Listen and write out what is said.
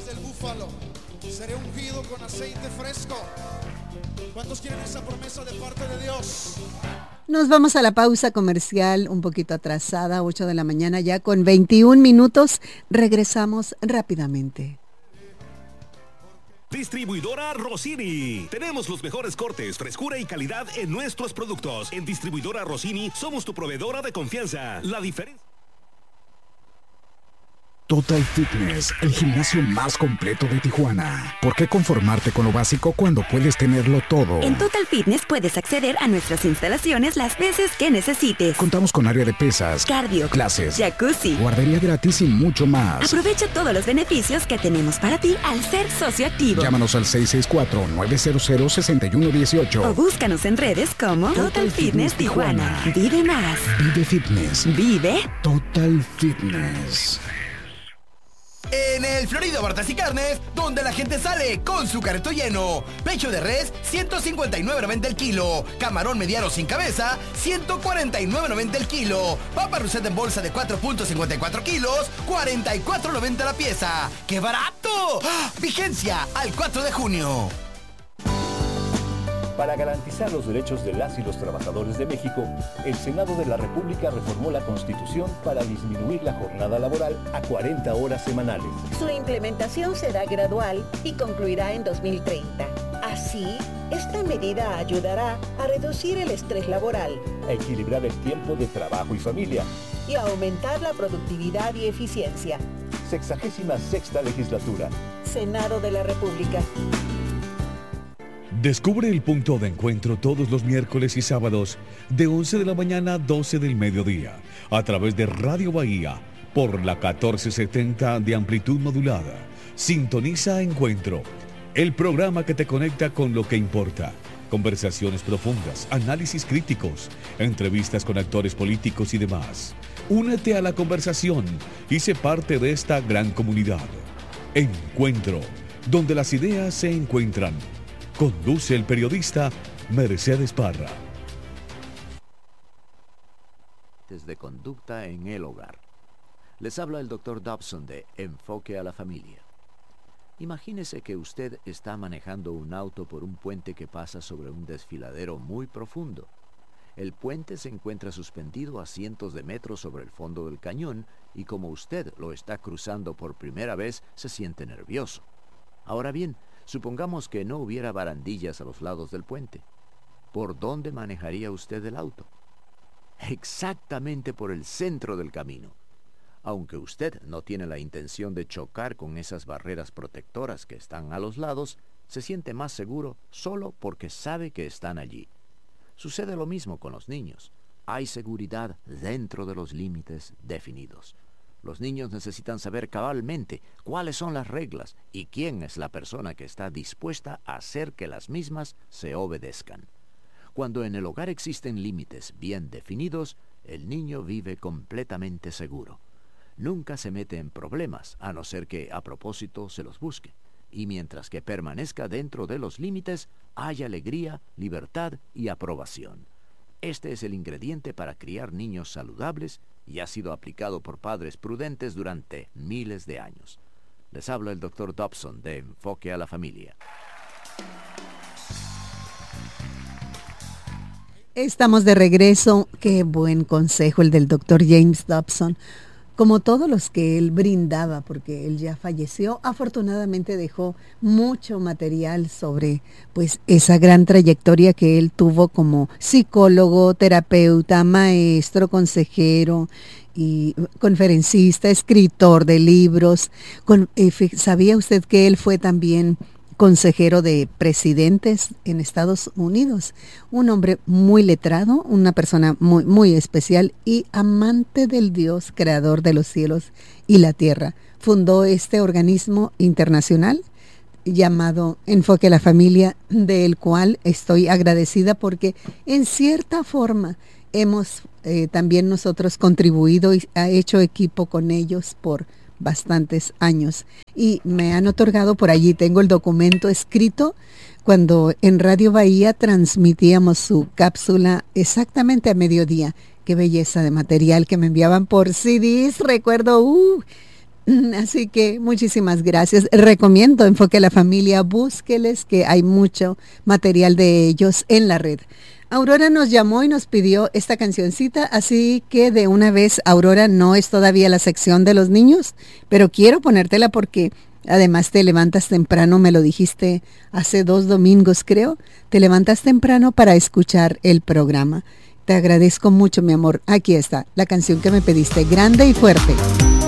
del búfalo. Seré ungido con aceite fresco. ¿Cuántos quieren esa promesa de parte de Dios? Nos vamos a la pausa comercial un poquito atrasada, 8 de la mañana ya con 21 minutos. Regresamos rápidamente. Distribuidora Rossini. Tenemos los mejores cortes, frescura y calidad en nuestros productos. En Distribuidora Rossini somos tu proveedora de confianza. La diferencia. Total Fitness, el gimnasio más completo de Tijuana. ¿Por qué conformarte con lo básico cuando puedes tenerlo todo? En Total Fitness puedes acceder a nuestras instalaciones las veces que necesites. Contamos con área de pesas, cardio, clases, jacuzzi, guardería gratis y mucho más. Aprovecha todos los beneficios que tenemos para ti al ser socio activo. Llámanos al 664-900-6118 o búscanos en redes como Total Fitness Tijuana. Vive más. Vive Fitness. Vive Total Fitness. En el Florido Bartas y Carnes, donde la gente sale con su carrito lleno. Pecho de res, 159.90 el kilo. Camarón mediano sin cabeza, 149.90 el kilo. Papa Rousset en bolsa de 4.54 kilos, 44.90 la pieza. ¡Qué barato! ¡Ah! Vigencia al 4 de junio. Para garantizar los derechos de las y los trabajadores de México, el Senado de la República reformó la Constitución para disminuir la jornada laboral a 40 horas semanales. Su implementación será gradual y concluirá en 2030. Así, esta medida ayudará a reducir el estrés laboral, a equilibrar el tiempo de trabajo y familia y a aumentar la productividad y eficiencia. 66ª legislatura. Senado de la República. Descubre el punto de encuentro todos los miércoles y sábados de 11 de la mañana a 12 del mediodía a través de Radio Bahía por la 1470 de amplitud modulada. Sintoniza Encuentro, el programa que te conecta con lo que importa. Conversaciones profundas, análisis críticos, entrevistas con actores políticos y demás. Únete a la conversación y sé parte de esta gran comunidad. Encuentro, donde las ideas se encuentran. Conduce el periodista Mercedes Parra. De conducta en el hogar. Les habla el Dr. Dobson de Enfoque a la Familia. Imagínese que usted está manejando un auto por un puente que pasa sobre un desfiladero muy profundo. El puente se encuentra suspendido a cientos de metros sobre el fondo del cañón y como usted lo está cruzando por primera vez, se siente nervioso. Ahora bien, supongamos que no hubiera barandillas a los lados del puente. ¿Por dónde manejaría usted el auto? Exactamente por el centro del camino. Aunque usted no tiene la intención de chocar con esas barreras protectoras que están a los lados, se siente más seguro solo porque sabe que están allí. Sucede lo mismo con los niños. Hay seguridad dentro de los límites definidos. Los niños necesitan saber cabalmente cuáles son las reglas y quién es la persona que está dispuesta a hacer que las mismas se obedezcan. Cuando en el hogar existen límites bien definidos, el niño vive completamente seguro. Nunca se mete en problemas, a no ser que a propósito se los busque. Y mientras que permanezca dentro de los límites, hay alegría, libertad y aprobación. Este es el ingrediente para criar niños saludables y ha sido aplicado por padres prudentes durante miles de años. Les habla el Dr. Dobson de Enfoque a la Familia. Estamos de regreso. Qué buen consejo el del Dr. James Dobson. Como todos los que él brindaba, porque él ya falleció, afortunadamente dejó mucho material sobre pues esa gran trayectoria que él tuvo como psicólogo, terapeuta, maestro, consejero y conferencista, escritor de libros. ¿Sabía usted que él fue también consejero de presidentes en Estados Unidos? Un hombre muy letrado, una persona muy, muy especial y amante del Dios, creador de los cielos y la tierra. Fundó este organismo internacional llamado Enfoque a la Familia, del cual estoy agradecida porque en cierta forma hemos también nosotros contribuido y ha hecho equipo con ellos por bastantes años y me han otorgado, por allí tengo el documento escrito, cuando en Radio Bahía transmitíamos su cápsula exactamente a mediodía. Qué belleza de material que me enviaban por CDs, recuerdo, Así que muchísimas gracias. Recomiendo Enfoque a la Familia, búsqueles que hay mucho material de ellos en la red. Aurora nos llamó y nos pidió esta cancioncita, así que de una vez, Aurora, no es todavía la sección de los niños, pero quiero ponértela porque además te levantas temprano, me lo dijiste hace 2 domingos creo, te levantas temprano para escuchar el programa. Te agradezco mucho, mi amor. Aquí está, la canción que me pediste, Grande y Fuerte.